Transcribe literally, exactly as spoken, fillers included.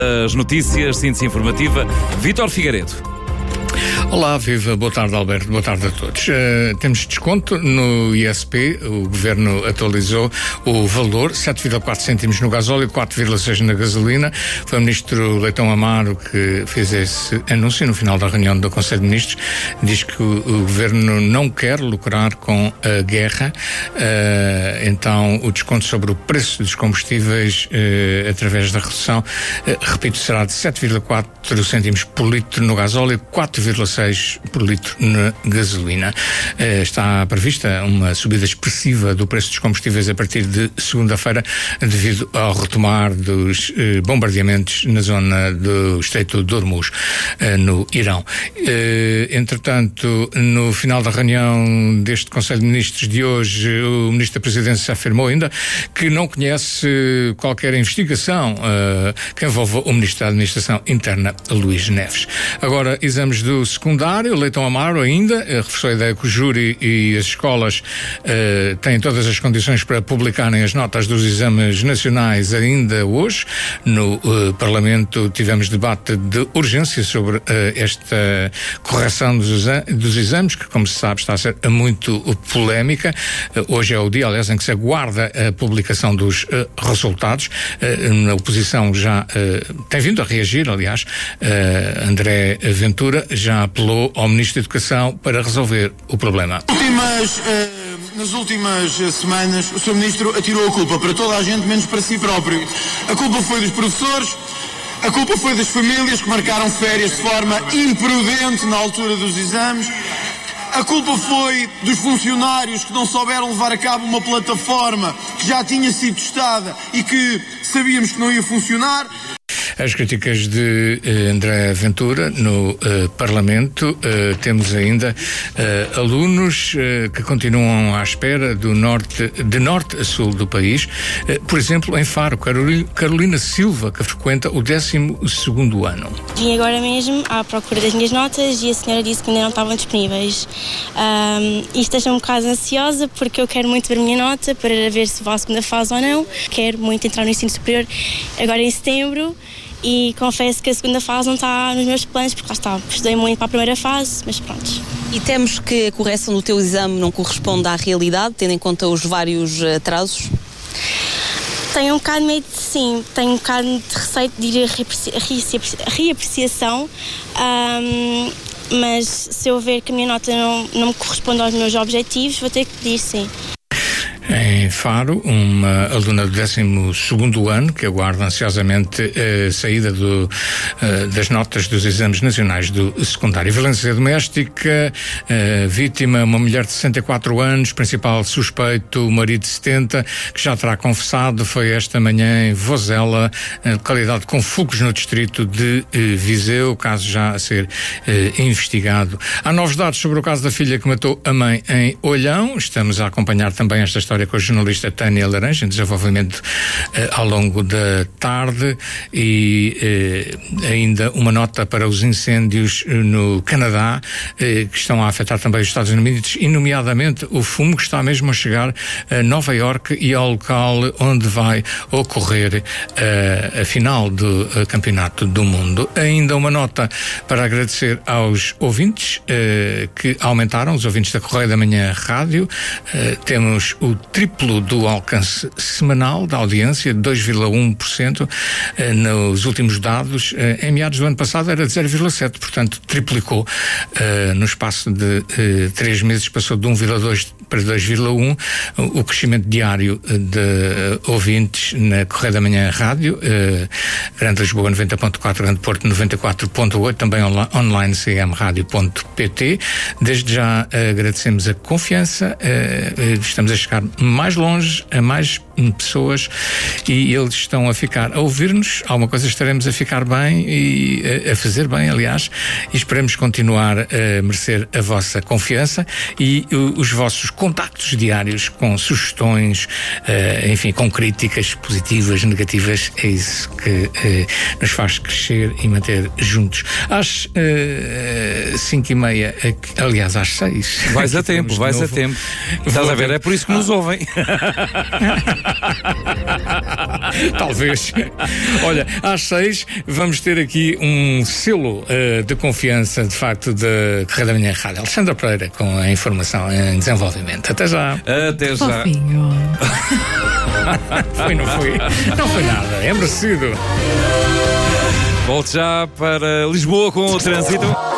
As notícias, síntese informativa, Vítor Figueiredo. Olá, viva, boa tarde Alberto, boa tarde a todos. Uh, temos desconto no I S P, o Governo atualizou o valor, sete vírgula quatro cêntimos no gasóleo, quatro vírgula seis na gasolina. Foi o Ministro Leitão Amaro que fez esse anúncio no final da reunião do Conselho de Ministros. Diz que o, o Governo não quer lucrar com a guerra, uh, então o desconto sobre o preço dos combustíveis uh, através da redução, uh, repito, será de sete vírgula quatro cêntimos por litro no gasóleo, quatro vírgula seis por litro na gasolina. Uh, está prevista uma subida expressiva do preço dos combustíveis a partir de segunda-feira, devido ao retomar dos uh, bombardeamentos na zona do Estreito de Hormuz, uh, no Irão. Uh, entretanto, no final da reunião deste Conselho de Ministros de hoje, o Ministro da Presidência afirmou ainda que não conhece qualquer investigação uh, que envolva o Ministro da Administração Interna, Luís Neves. Agora, exames do secundário, Leitão Amaro ainda uh, reforçou a ideia que o júri e as escolas uh, têm todas as condições para publicarem as notas dos exames nacionais ainda hoje. No uh, Parlamento tivemos debate de urgência sobre uh, esta correção dos, exa- dos exames, que, como se sabe, está a ser muito polémica. Uh, hoje é o dia, aliás, em que se aguarda a publicação dos uh, resultados. Uh, a oposição já uh, tem vindo a reagir, aliás. Uh, André Ventura já apelou ao Ministro da Educação para resolver o problema. Últimas, uh, nas últimas semanas, o senhor Ministro atirou a culpa para toda a gente, menos para si próprio. A culpa foi dos professores, a culpa foi das famílias que marcaram férias de forma imprudente na altura dos exames. A culpa foi dos funcionários que não souberam levar a cabo uma plataforma que já tinha sido testada e que sabíamos que não ia funcionar. As críticas de uh, André Ventura no uh, Parlamento. Uh, temos ainda uh, alunos uh, que continuam à espera do norte, de norte a sul do país. Uh, por exemplo, em Faro, Carolina, Carolina Silva, que frequenta o décimo segundo ano. Vim agora mesmo à procura das minhas notas e a senhora disse que ainda não estavam disponíveis. Um, isto deixa-me um bocado ansiosa porque eu quero muito ver a minha nota para ver se vou à segunda fase ou não. Quero muito entrar no ensino superior agora em setembro. E confesso que a segunda fase não está nos meus planos, porque lá está, estudei muito para a primeira fase, mas pronto. E temos que a correção do teu exame não corresponde à realidade, tendo em conta os vários atrasos? Tenho um bocado de medo, sim, tenho um bocado de receio de ir a reapreciação, um, mas se eu ver que a minha nota não, não me corresponde aos meus objetivos, vou ter que pedir, sim. Em Faro, uma aluna do décimo segundo ano que aguarda ansiosamente a saída do, uh, das notas dos exames nacionais do secundário. Violência doméstica, uh, vítima, uma mulher de sessenta e quatro anos, principal suspeito, o marido de setenta, que já terá confessado. Foi esta manhã em Vozela, localidade com Fulcos, no distrito de uh, Viseu, o caso já a ser uh, investigado. Há novos dados sobre o caso da filha que matou a mãe em Olhão. Estamos a acompanhar também esta história com a jornalista Tânia Laranja, em desenvolvimento eh, ao longo da tarde. E eh, ainda uma nota para os incêndios eh, no Canadá, eh, que estão a afetar também os Estados Unidos, e nomeadamente o fumo que está mesmo a chegar a Nova Iorque e ao local onde vai ocorrer eh, a final do eh, Campeonato do Mundo. Ainda uma nota para agradecer aos ouvintes eh, que aumentaram, os ouvintes da Correio da Manhã Rádio. Eh, temos o triplo do alcance semanal da audiência, dois vírgula um por cento. Eh, nos últimos dados, eh, em meados do ano passado era de zero vírgula sete por cento, portanto triplicou. Eh, no espaço de eh, três meses passou de um vírgula dois para dois vírgula um. O crescimento diário de ouvintes na Correio da Manhã Rádio, eh, Grande Lisboa noventa ponto quatro, Grande Porto noventa e quatro ponto oito, também onla- online c m radio ponto p t. Desde já eh, agradecemos a confiança, eh, estamos a chegar mais longe, a mais pessoas, e eles estão a ficar a ouvir-nos. Alguma coisa estaremos a ficar bem e a, a fazer bem, aliás, e esperamos continuar a merecer a vossa confiança e o, os vossos contactos diários com sugestões, uh, enfim, com críticas positivas, negativas. É isso que uh, nos faz crescer e manter juntos. Às uh, cinco e meia, uh, aliás, às seis. Vais a tempo, vais novo. a tempo. Estás a ver? É por isso que nos ouvem. Talvez. Olha, às seis vamos ter aqui um selo uh, de confiança, de facto, da Correio da Manhã Rádio. Alexandra Pereira, com a informação em desenvolvimento. Até já. Até já. Fofinho. Foi, não foi? Não foi nada. É merecido. Volte já para Lisboa com o trânsito.